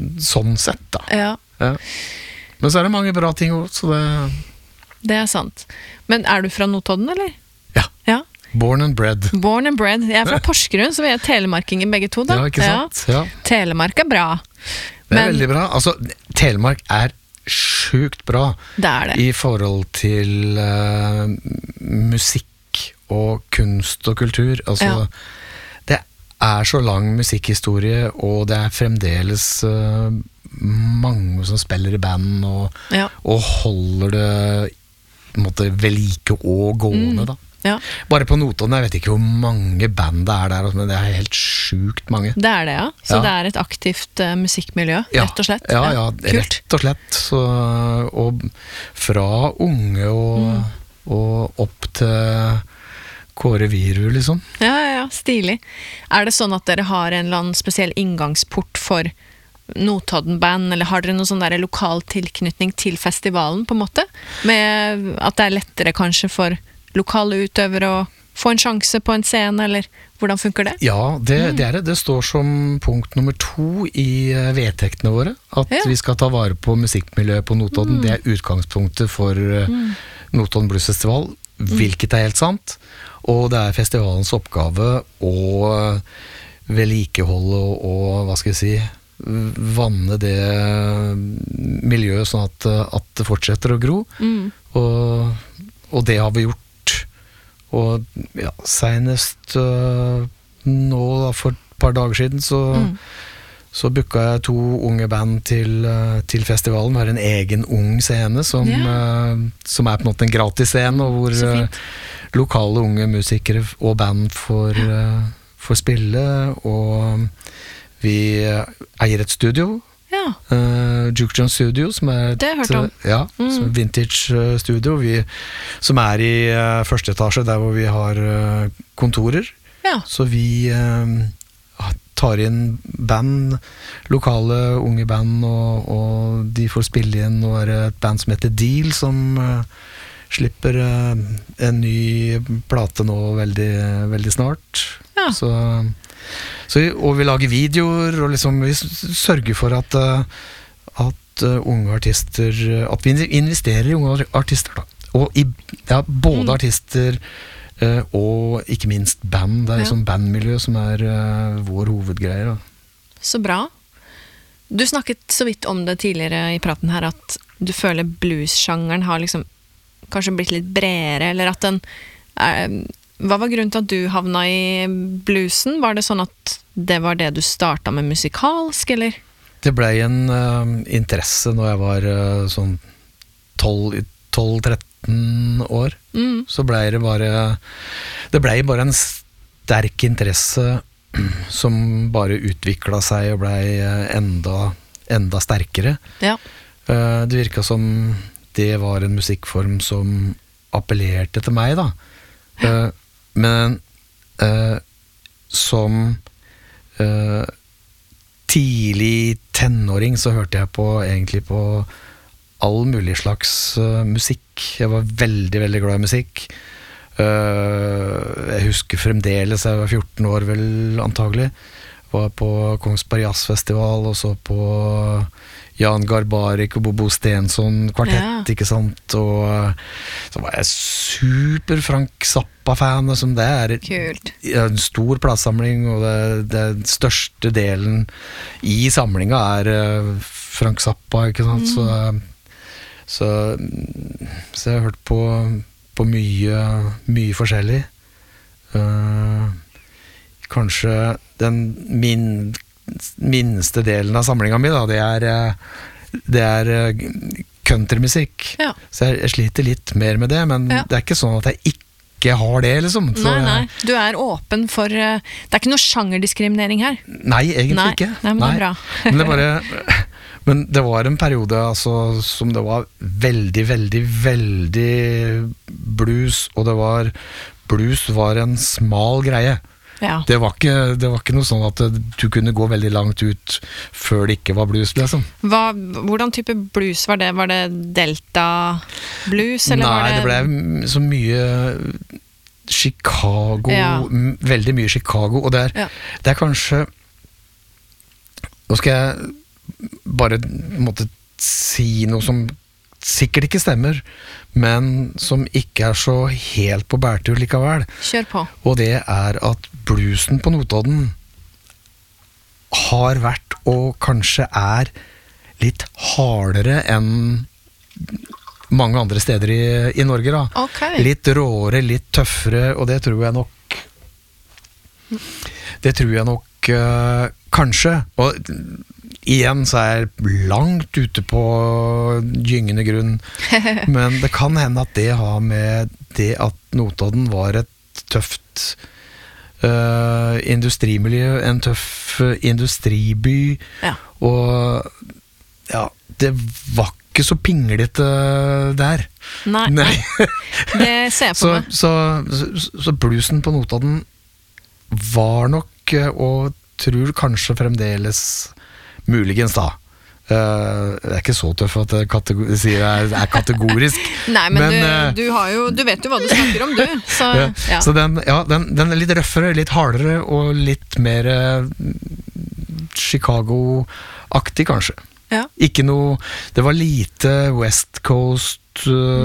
sånn sett da. Ja. Ja. Men så det mange bra ting også, så Det sant. Men du fra Notodden, eller? Ja. Ja. Born and bred. Born and bred. Jeg fra Porsgrunn, så vi telemarkingen begge to da. Ja, ikke sant? Ja. Telemark bra. Det veldig bra. Altså, Telemark sjukt bra. Det det. I forhold til musikk og kunst og kultur. Altså, det så lang musikkhistorie, og det fremdeles mange som spiller i band og holder det på en måte ved like og gående da. Ja. Bare på Notodden, jeg vet ikke hvor mange band det der, men det helt sjukt mange. Det det, ja. Så det et aktivt musikkmiljø, rett og slett. Ja, rett og slett. Så, og fra unge og opp til Kåre Viru, liksom. Ja, stilig. Det sånn at dere har en eller annen spesiell inngangsport for Notodden-band, eller har dere noen sånn der lokal tilknytning til festivalen, på en måte? Med at det lettere kanskje for lokale utøvere å få en sjanse på en scene, eller hvordan funker det? Ja, det står som punkt nummer 2 i vedtektene våre, at vi skal ta vare på musikkmiljøet på Notodden. Det utgangspunktet for Notodden Blues Festival, hvilket helt sant, og det festivalens oppgave å vedlikeholde og hva skal jeg si, vanne det miljøet sånn at det fortsetter å gro, og det har vi gjort. Og senest nå da, for et par dager siden så booka jeg 2 unge band til festivalen. Vi har en egen ung scene som på en måte en gratis scene, og hvor lokale unge musikere og band får spille, og vi eier et studio, Juke John Studio, som det har jeg hørt om. Som vintage studio, som i første etasje, der hvor vi har kontorer. Så vi tar inn band, lokale unge band, og de får spille inn, og et band som heter Deal, som slipper en ny plate nå veldig, veldig snart. Og vi lager videoer, og liksom vi sørger for at unge artister, at vi investerer i unge artister da. Og både artister og ikke minst band. Det liksom bandmiljø som vår hovedgreier da. Så bra. Du snakket så vidt om det tidligere i praten her, at du føler blues-sjangeren har liksom kanskje blitt litt bredere, eller at den hva var grunnen til at du havna i bluesen? Var det sånn at det var det du startet med musikalsk, eller? Det ble en interesse når jeg var sånn 12-13 år. Så ble det ble bare en sterk interesse som bare utviklet seg og ble enda sterkere. Det virket som det var en musikkform som appellerte til meg da. Men som tidlig tenåring så hørte jeg egentlig på all mulig slags musikk. Jeg var veldig, veldig glad i musikk. Jeg husker fremdeles, jeg var 14 år vel antagelig, var på Kongsberg Jazzfestival, og så på Jan Garbarek og Bobo Stensson kvartett, ikke sant, og så var jeg super Frank Zappa-fan, som det en stor platesamling, og det største delen i samlinga Frank Zappa, ikke sant, så jeg har hørt på mye forskjellig. Kanskje den minste delen av samlinga mi da, det countrymusikk. Så jeg sliter litt mer med det, men det ikke sånn at jeg ikke har det, liksom. Så nei, du åpen for det ikke noe sjangerdiskriminering her? Nei, egentlig ikke. Nei, men det bra. Men det var en periode altså, som det var veldig, veldig, veldig blues, og blues var en smal greie. Det var ikke noe sånn at du kunne gå veldig langt ut før det ikke var blues, liksom. Hvordan type blues var det? Var det Delta blues? Eller nei, det ble så mye Chicago, veldig mye Chicago, og det kanskje, nå skal jeg bare måtte si noe som sikkert ikke stemmer, men som ikke så helt på bærtur likevel. Kjør på. Og det at bluesen på Notodden har vært, og kanskje litt hardere enn mange andre steder i Norge da. Okay. Litt råere, litt tøffere, og det tror jeg nok kanskje, og igjen så jeg langt ute på gyngende grunn, men det kan hende at det har med det at Notodden var et tøft industrimiljø, en tøff industriby, og ja, det var ikke så pinglete der. Nei. Det ser jeg på meg. Så bluesen på Notodden var nok, og tror kanskje fremdeles muligens da. Det ikke så tøff at jeg sier det kategorisk. Nei, men du vet jo hva du snakker om, du. Så den litt røffere, litt hardere, og litt mer Chicago-aktig kanskje. Ja. Ikke noe, det var lite West Coast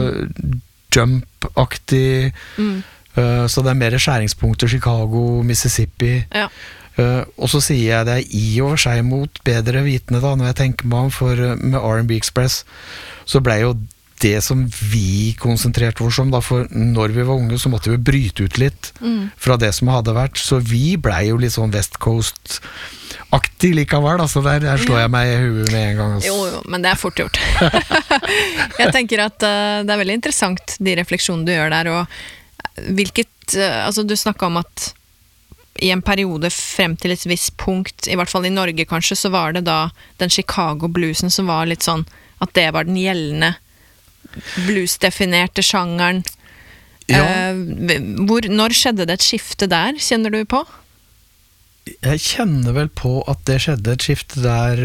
jump-aktig, så det mer skjæringspunkter Chicago, Mississippi. Ja. Og så sier jeg det i og for seg mot bedre vitende da, når jeg tenker meg om, for med R&B Express så ble jo det som vi konsentrerte oss om da, for når vi var unge så måtte vi bryte ut litt fra det som hadde vært, så vi ble jo litt sånn West Coast-aktig likevel, altså der slår jeg meg i huet med en gang. Altså. Jo, men det fort gjort. Jeg tenker at det veldig interessant de refleksjonene du gjør der, og altså du snakket om at i en periode frem til et visst punkt, i hvert fall i Norge kanskje, så var det da den Chicago-bluesen som var litt sånn, at det var den gjeldende blues-definerte sjangeren. Ja. Når skjedde det et skifte der, kjenner du på? Jeg kjenner vel på at det skjedde et skifte der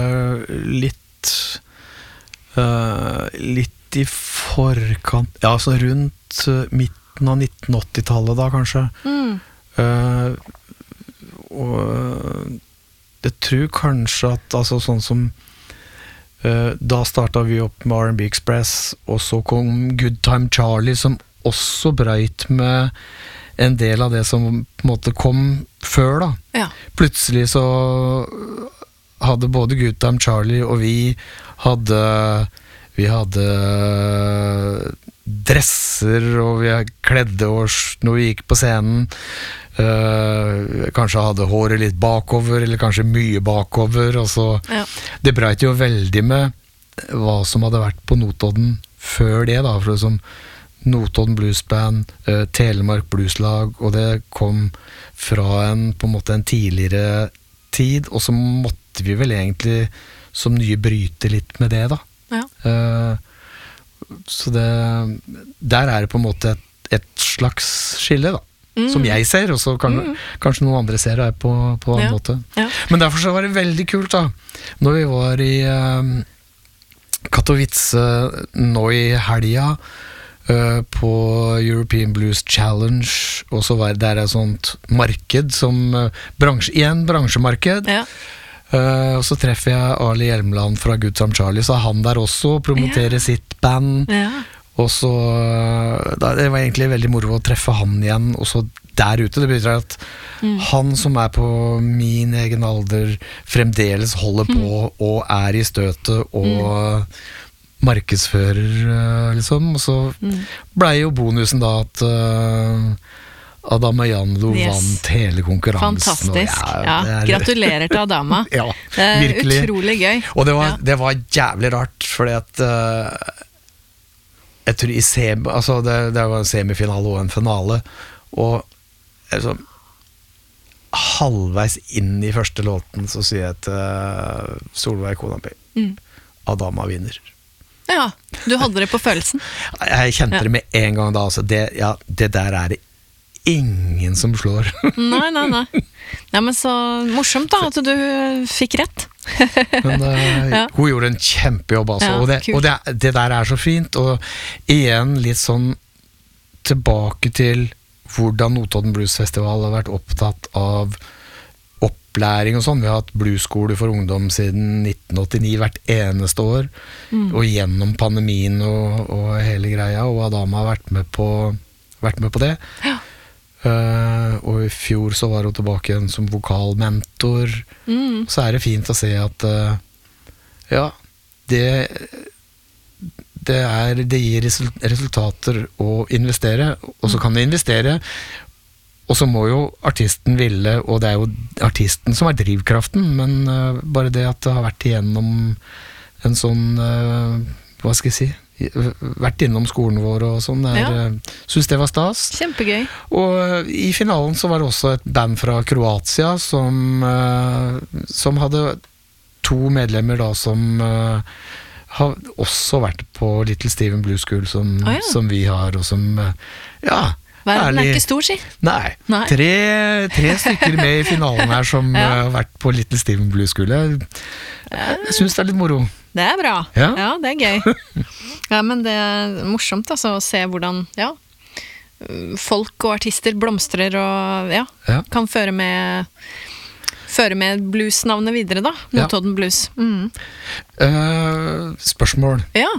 litt i forkant, ja, så rundt midten av 1980-tallet da kanskje. Og jeg tror kanskje at altså sånn som da startet vi opp med R&B Express, og så kom Good Time Charlie som også brøyt med en del av det som på en måte kom før da. Ja. Plutselig så hadde både Good Time Charlie og vi hadde dresser, og vi kledde oss når vi gikk på scenen, kanskje hadde håret litt bakover, eller kanskje mye bakover, og så det brøt jo veldig med hva som hadde vært på Notodden før det da, for det som Notodden Bluesband, Telemark Blueslag, og det kom fra på en måte en tidligere tid, og så måtte vi vel egentlig som nye bryte litt med det da. Så der det på en måte et slags skille da, som jeg ser, og så kanskje noen andre ser det på en måte. Men derfor så var det veldig kult da, når vi var i Katowice nå i helga, på European Blues Challenge, og så var det der et sånt marked som bransjemarked. Og så treffer jeg Ali Hjelmeland fra Good Time Charlie, så han der også promoterer sitt band, og så det var egentlig veldig moro å treffe han igjen, og så der ute, det betyr at han som på min egen alder fremdeles holder på og i støtet og markedsfører liksom, og så ble jo bonusen da at Adama Janlo vant hele konkurransen. Fantastisk, gratulerer til Adama. Ja, det virkelig. Utrolig gøy. Og det var jævlig rart, fordi at jeg tror altså det var en semifinale og en finale, og liksom, halvveis inn i første låten så sier jeg til Solveig kona mi, Adama vinner. Ja, du hadde det på følelsen. Jeg kjente det med en gang da, altså det der det ingen som slår. Nei. Nei, men så morsomt da, at du fikk rett. Men hun gjorde en kjempejobb altså, og det der så fint, og igjen litt sånn tilbake til hvordan Notodden Blues Festival har vært opptatt av opplæring og sånn. Vi har hatt bluesskole for ungdom siden 1989 hvert eneste år, og gjennom pandemien og hele greia, og Adama har vært med på det. Ja. Og i fjor så var hun tilbake igjen som vokalmentor. Så er det fint å se at det gir resultater å investere, og så kan du investere, og så må jo artisten ville, og det er jo artisten som er drivkraften, men bare det at det har vært igjennom en sånn, hva skal jeg si, vært innom skolen vår og sånn, synes det var stas. Kjempegøy. Og i finalen så var det også et band fra Kroatia som hadde 2 medlemmer da som har også vært på Little Steven Blues School som vi har, og som verden er ikke stor, si. Nei. 3 stykker med i finalen her som har vært på Little Steven Blues School. Jeg synes det er litt moro. Det er bra. Ja, det er gøy. Ja, men det er morsomt altså, å se hvordan folk og artister blomstrer og kan føre med bluesnavnet videre da, Notodden Blues. Spørsmål. Ja.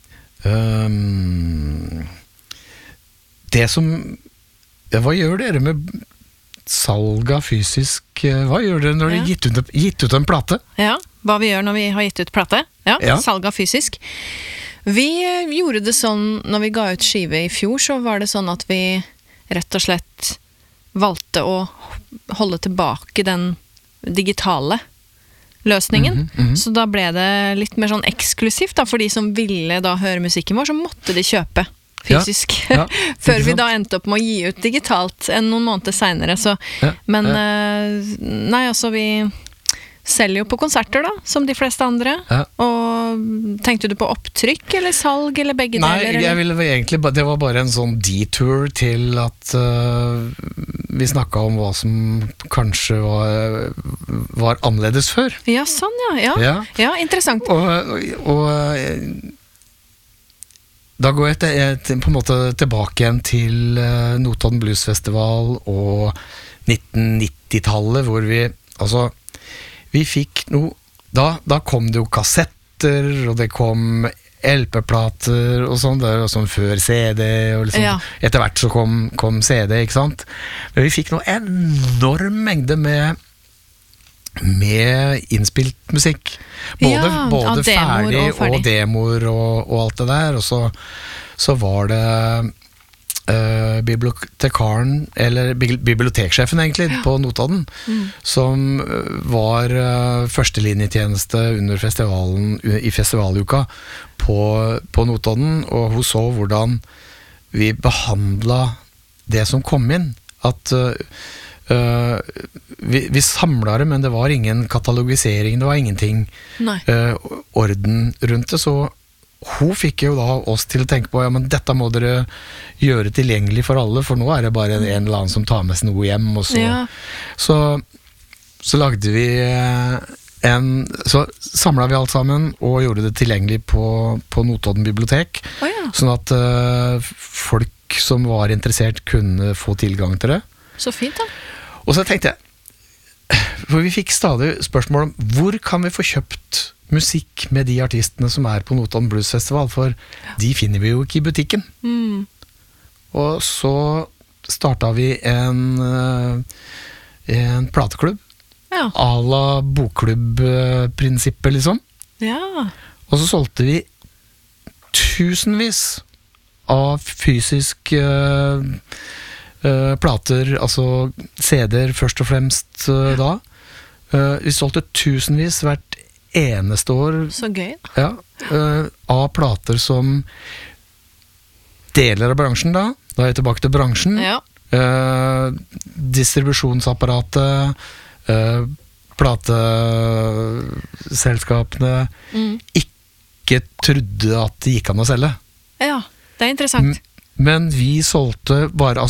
Det som hva gjør dere med salg av fysisk, hva gjør dere når dere har gitt ut en plate? Ja, hva vi gjør når vi har gitt ut plate. Ja. Salg av fysisk. Vi gjorde det sånn, når vi ga ut skive i fjor, så var det sånn at vi rett og slett valgte å holde tilbake den digitale løsningen. Så da ble det litt mer sånn eksklusivt da, for de som ville da høre musikken vår, så måtte de kjøpe fysisk. Før vi da endte opp med å gi ut digitalt noen måneder senere. Så. Men nei, altså vi selger jo på konserter da, som de fleste andre. Og tenkte du på opptrykk eller salg eller begge deler? Nei, jeg ville egentlig, det var bare en sånn detour til at vi snakket om hva som kanskje var annerledes før. Ja, sånn ja, interessant. Og da går jeg på en måte tilbake igjen til Notodden Blues Festival og 1990-tallet, hvor vi fikk noe, da kom det jo kassetter, og det kom LP-plater og sånn, det var sånn før CD, og liksom, etter hvert så kom CD, ikke sant? Men vi fikk noe enorm mengde med innspilt musikk. Både ferdig og demoer og alt det der, og så var det bibliotekaren, eller biblioteksjefen egentlig, på Notodden, som var førstelinjetjeneste under festivalen, i festivaluka på Notodden, og hun så hvordan vi behandlet det som kom inn, at vi samlet det, men det var ingen katalogisering, det var ingenting orden rundt det, så hun fikk jo da oss til å tenke på, ja, men dette må dere gjøre tilgjengelig for alle, for nå er det bare en eller annen som tar med seg noe hjem, og så lagde vi så samlet vi alt sammen og gjorde det tilgjengelig på Notodden bibliotek, sånn at folk som var interessert kunne få tilgang til det. Så fint da. Og så tenkte jeg, for vi fikk stadig spørsmål om hvor kan vi få kjøpt musikk med de artistene som er på Notodden Blues Festival, for de finner vi jo ikke i butikken. Og så startet vi en plateklubb, à la bokklubb-prinsippet liksom. Og så solgte vi tusenvis av fysisk plater, altså CD-er først og fremst da. Vi solgte tusenvis hvert eneste år. Så gøy. Av plater som deler av bransjen da er jeg tilbake til bransjen. Distribusjonsapparatet, plateselskapene ikke trodde at det gikk an å selge. Ja, det er interessant. Men vi solgte bare,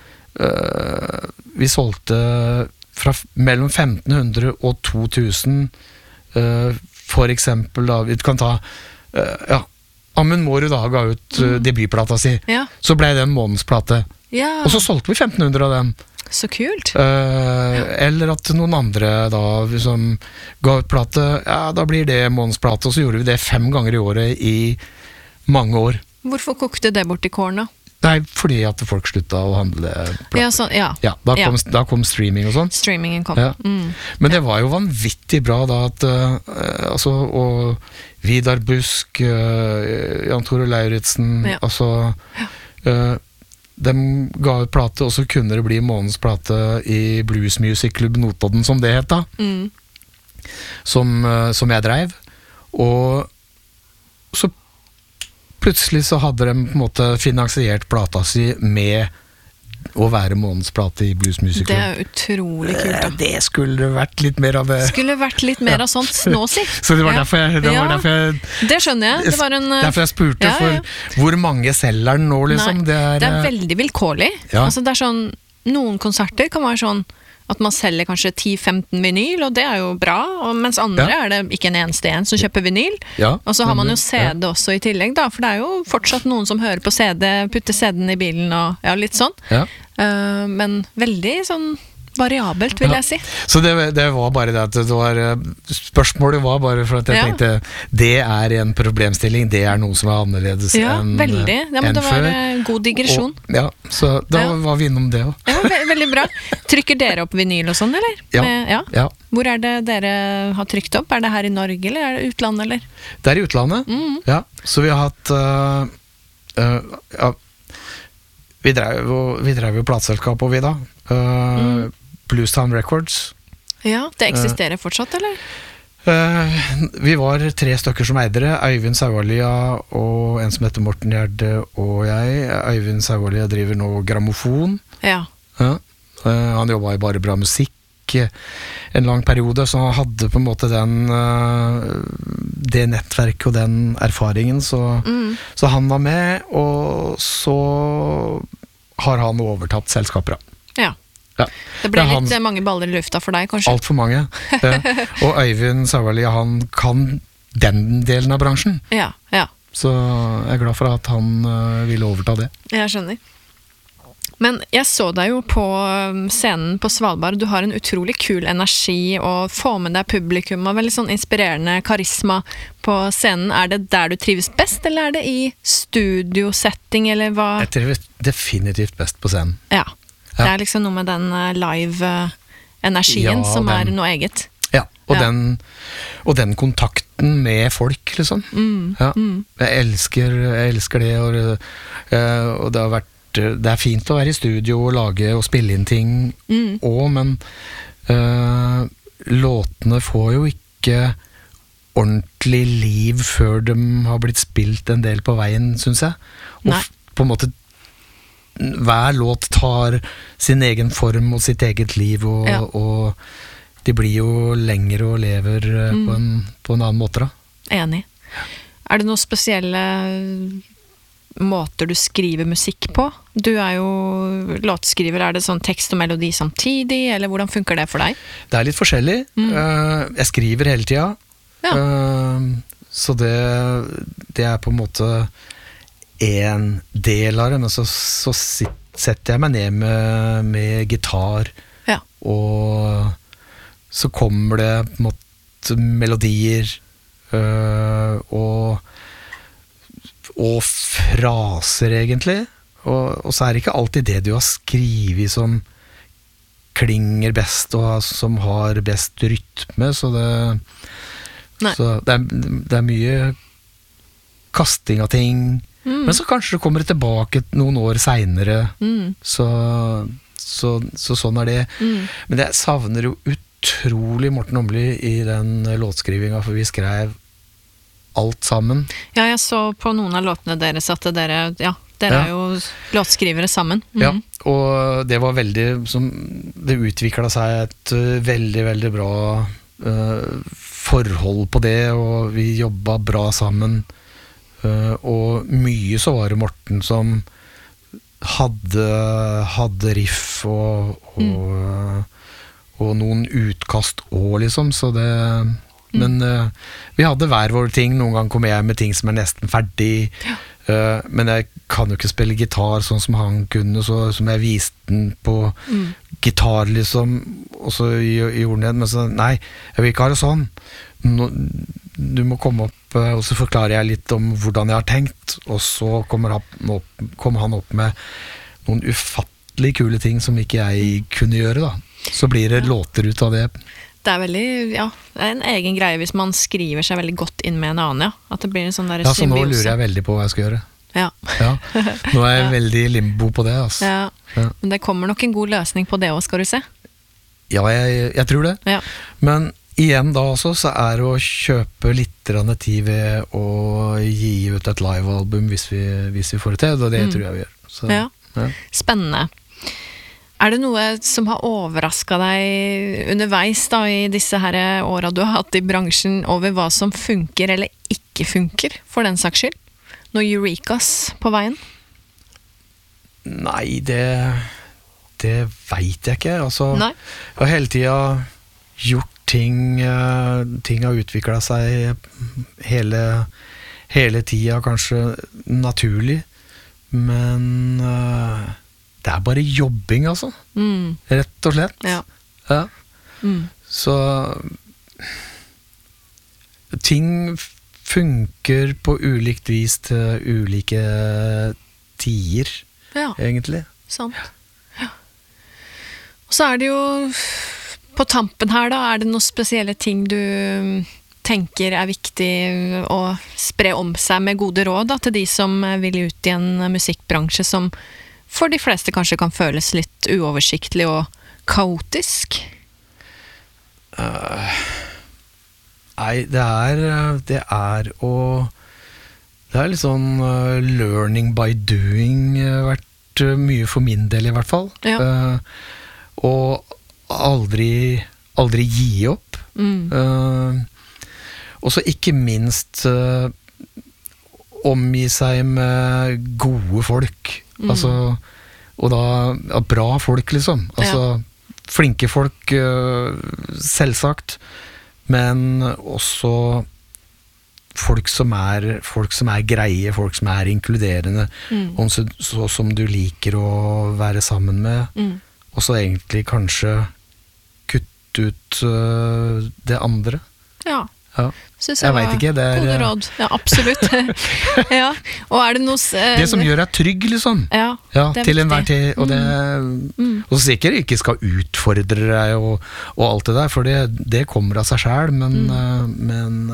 vi solgte fra mellom 1500 og 2000, for eksempel da, vi kan ta Amund Mårud da ga ut debutplata si, så ble det en månedsplate, og så solgte vi 1500 av den. Så kult. Eller at noen andre da som ga ut plate, da blir det månedsplate, og så gjorde vi det 5 ganger i året i mange år. Hvorfor kokte det bort i kåren da? Nei, fordi at folk slutta å handle plate. Da kom streaming og sånn. Streamingen kom. Ja. Men det var jo vanvittig bra da at og Vidar Busk, Jan Tore Lauritzen, de ga ut plate, og så kunne det bli månedsplate i Blues Music Club Notodden, som det het da. Som jeg drev. Og så plutselig så hadde de på en måte finansiert plata si med å være månedsplate i Blues Music Club. Det er utrolig kult da. Det skulle vært litt mer av det. Skulle vært litt mer av sånt nå, si. Så det var derfor jeg det skjønner jeg. Det var derfor jeg spurte hvor mange selger den nå, liksom. Nei, det er veldig vilkårlig. Altså det er sånn, noen konserter kan være sånn at man selger kanskje 10-15 vinyl, og det er jo bra, mens andre er det ikke en eneste en som kjøper vinyl. Og så har man jo CD også i tillegg da, for det er jo fortsatt noen som hører på CD, putter CD-en i bilen og litt sånn. Men veldig sånn variabelt, vil jeg si. Så det var bare det at det var, spørsmålet var bare for at jeg tenkte, det er en problemstilling, det er noe som er annerledes enn veldig. Men det var god digresjon. Så da var vi innom det også. Veldig bra. Trykker dere opp vinyl og sånn, eller? Ja. Hvor er det dere har trykt opp? Er det her i Norge, eller er det utlandet, eller? Det er i utlandet, ja. Så vi har hatt vi drev jo plateselskap og vi da Bluestown Records. Ja, det eksisterer fortsatt, eller? Vi var 3 stykker som eide det. Øyvind Saualia og en som heter Morten Gjerde og jeg. Øyvind Saualia driver nå grammofon. Han jobbet i Bare Bra Musikk en lang periode, så han hadde på en måte det nettverket og den erfaringen, så han var med, og så har han overtatt selskaper. Det ble litt mange baller i lufta for deg, kanskje? Alt for mange. Og Øyvind Saualia, han kan den delen av bransjen. Så jeg er glad for at han ville overta det. Jeg skjønner. Men jeg så deg jo på scenen på Svalbard. Du har en utrolig kul energi og får med deg publikum og veldig sånn inspirerende karisma på scenen. Er det der du trives best, eller er det i studiosetting, eller hva? Jeg trives definitivt best på scenen. Det er liksom noe med den live-energien som er noe eget. Og den kontakten med folk, liksom. Jeg elsker det, og det har vært det er fint å være i studio og lage og spille inn ting også, men låtene får jo ikke ordentlig liv før de har blitt spilt en del på veien, synes jeg. Og på en måte hver låt tar sin egen form og sitt eget liv, og de blir jo lengre og lever på en annen måte da. Enig. Er det noen spesielle måter du skriver musikk på? Du er jo låtskriver, er det sånn tekst og melodi samtidig, eller hvordan funker det for deg? Det er litt forskjellig. Jeg skriver hele tiden, så det er på en måte en del av det, men så setter jeg meg ned med gitar, og så kommer det på en måte melodier, og fraser egentlig, og så er det ikke alltid det du har skrivet som klinger best og som har best rytme, så det er mye kasting av ting, men så kanskje det kommer tilbake noen år senere, så sånn er det. Men jeg savner jo utrolig Morten Åmli i den låtskrivinga, for vi skrev alt sammen. Ja, jeg så på noen av låtene deres at dere er jo låtskrivere sammen. Og det var veldig, det utviklet seg et veldig, veldig bra forhold på det, og vi jobbet bra sammen, og mye så var det Morten som hadde riff og noen utkast også, liksom, så det men vi hadde hver vår ting. Noen gang kom jeg med ting som er nesten ferdig, Men jeg kan jo ikke spille gitar sånn som han kunne, så som jeg viste den på gitar liksom, og så gjorde han det, men så, nei, jeg vil ikke ha det sånn. Du må komme opp, og så forklarer jeg litt om hvordan jeg har tenkt, og så kommer han opp med noen ufattelig kule ting som ikke jeg kunne gjøre da. Så blir det låter ut av det. Det er veldig, ja, det er en egen greie hvis man skriver seg veldig godt inn med en annen, ja. At det blir en sånn der symbiose. Ja, så nå lurer jeg veldig på hva jeg skal gjøre. Ja. Ja. Nå er jeg veldig limbo på det, altså. Ja. Ja. Men det kommer nok en god løsning på det også, skal du se. Ja, jeg tror det. Ja. Men igjen da også, så er det å kjøpe litt tid ved å gi ut et live-album hvis vi får det til, og det tror jeg vi gjør. Så, ja. Spennende. Er det noe som har overrasket deg underveis da, i disse her årene du har hatt i bransjen, over hva som funker eller ikke funker, for den saks skyld? Noe eurekas på veien? Nei, det vet jeg ikke. Altså, Nei. Jeg har hele tiden gjort ting har utviklet seg hele tiden, kanskje naturlig, men det er bare jobbing, altså. Rett og slett. Ja. Ja. Så ting funker på ulikt vis til ulike tider, egentlig. Sant. Ja. Og så er det jo på tampen her da, er det noen spesielle ting du tenker er viktig å spre om seg med gode råd da, til de som vil ut i en musikkbransje som for de fleste kanskje kan føles litt uoversiktlig og kaotisk? Nei, det er litt sånn learning by doing vært mye for min del i hvert fall. Ja. Og aldri gi opp. Og så ikke minst omgi seg med gode folk. Altså, og da bra folk liksom. Altså, flinke folk, selvsagt, men også folk som er greie, folk som er inkluderende, så som du liker å være sammen med, og så egentlig kanskje kutte ut det andre. Ja. Ja. Jeg vet ikke, det er gode råd. Ja, absolutt. Ja. Og er det noe det som gjør deg trygg, liksom. Ja, det er til enhver viktig. tid. Og så sikkert ikke skal utfordre deg og alt det der, for det kommer av seg selv, men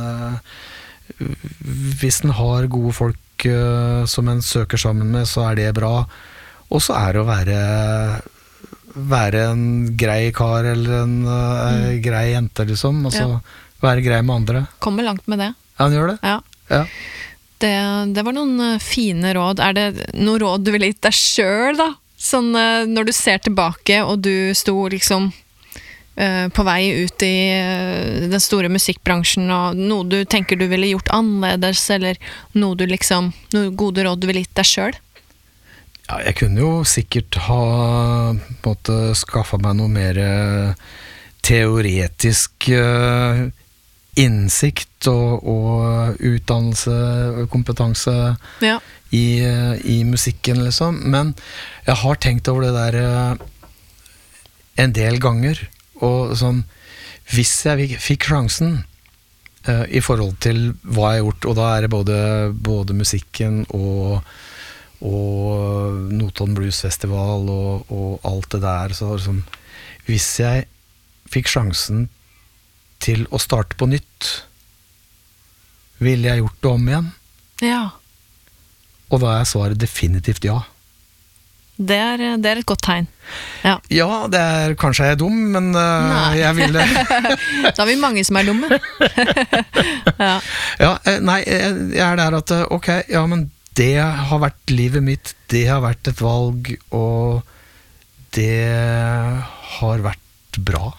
hvis en har gode folk som en søker sammen med, så er det bra. Og så er det å være en grei kar eller en grei jente, liksom. Altså, være grei med andre. Kommer langt med det. Ja, han gjør det. Ja. Det var noen fine råd. Er det noen råd du ville gitt deg selv, da? Sånn når du ser tilbake, og du sto liksom på vei ut i den store musikkbransjen, og noe du tenker du ville gjort annerledes, eller noe gode råd du ville gitt deg selv? Ja, jeg kunne jo sikkert ha på en måte skaffet meg noe mer teoretisk innsikt og utdannelse og kompetanse i musikken, liksom. Men jeg har tenkt over det der en del ganger, og sånn, hvis jeg fikk sjansen i forhold til hva jeg har gjort, og da er det både musikken og Notodden Blues Festival og alt det der, så sånn, hvis jeg fikk sjansen til å starte på nytt, ville jeg gjort det om igjen? Ja. Og da er svaret definitivt ja. Det er et godt tegn. Ja, kanskje jeg er dum, men jeg ville... Da er vi mange som er dumme. Nei, jeg er der at, ok, ja, men det har vært livet mitt, det har vært et valg, og det har vært bra.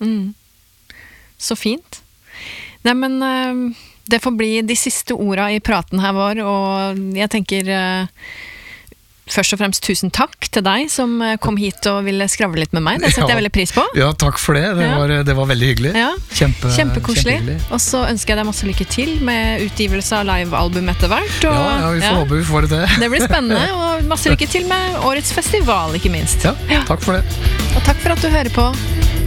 Så fint. Nei, men det får bli de siste ordene i praten her vår, og jeg tenker først og fremst tusen takk til deg som kom hit og ville skravle litt med meg. Det setter jeg veldig pris på. Ja, takk for det. Det var veldig hyggelig. Ja. Kjempekoselig. Og så ønsker jeg deg masse lykke til med utgivelse av livealbum etter hvert. Ja, vi får håpe vi får det. Det blir spennende, og masse lykke til med årets festival, ikke minst. Ja, takk for det. Og takk for at du hører på.